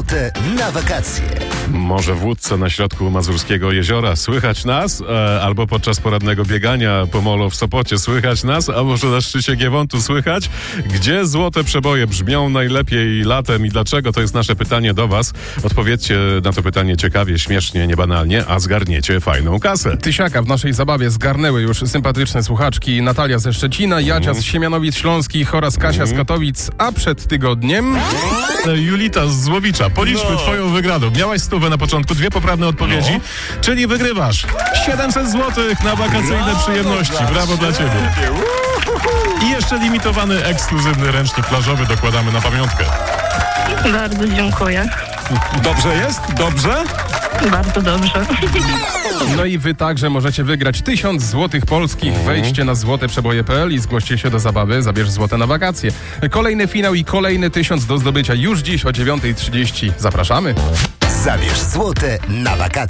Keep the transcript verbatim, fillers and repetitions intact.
złote na wakacje. Może w łódce na środku Mazurskiego Jeziora słychać nas, e, albo podczas porannego biegania po molo w Sopocie słychać nas, a może na szczycie Giewontu słychać? Gdzie złote przeboje brzmią najlepiej latem i dlaczego? To jest nasze pytanie do was. Odpowiedzcie na to pytanie ciekawie, śmiesznie, niebanalnie, a zgarniecie fajną kasę. Tysiaka w naszej zabawie zgarnęły już sympatyczne słuchaczki Natalia ze Szczecina, Jacia z Siemianowic Śląskich oraz Kasia z Katowic, a przed tygodniem... Julita z Złowicza, policzmy No. twoją wygraną. Miałaś stówę na początku, dwie poprawne odpowiedzi, No. czyli wygrywasz siedemset złotych na wakacyjne przyjemności. Brawo dla ciebie. I jeszcze limitowany, ekskluzywny ręcznik plażowy dokładamy na pamiątkę. Bardzo dziękuję. Dobrze jest? Dobrze? Bardzo dobrze. No i wy także możecie wygrać tysiąc złotych polskich. Wejdźcie na złote przeboje kropka p l i zgłoście się do zabawy. Zabierz złote na wakacje. Kolejny finał i kolejny tysiąc do zdobycia już dziś o dziewiąta trzydzieści. Zapraszamy. Zabierz złote na wakacje.